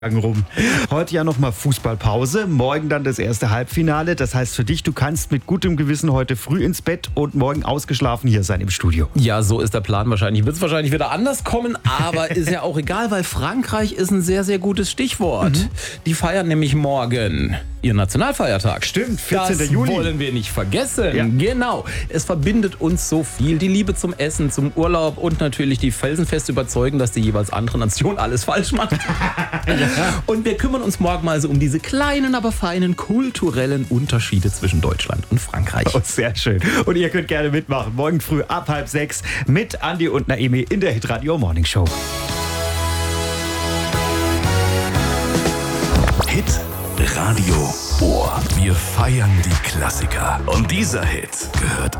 rum. Heute ja nochmal Fußballpause, morgen dann das erste Halbfinale. Das heißt für dich, du kannst mit gutem Gewissen heute früh ins Bett und morgen ausgeschlafen hier sein im Studio. Ja, so ist der Plan wahrscheinlich. Wird es wahrscheinlich wieder anders kommen, aber ist ja auch egal, weil Frankreich ist ein sehr, sehr gutes Stichwort. Die feiern nämlich morgen ihren Nationalfeiertag. Stimmt, 14. Das Juli. wollen wir nicht vergessen. Ja. Genau. Es verbindet uns so viel. Die Liebe zum Essen, zum Urlaub und natürlich die felsenfeste Überzeugung, dass die jeweils andere Nation alles falsch macht. Und wir kümmern uns morgen mal so um diese kleinen, aber feinen kulturellen Unterschiede zwischen Deutschland und Frankreich. Oh, sehr schön. Und ihr könnt gerne mitmachen. Morgen früh ab 5:30 mit Andi und Naemi in der Hitradio Morning Show. Hit Radio Ohr. Wir feiern die Klassiker. Und dieser Hit gehört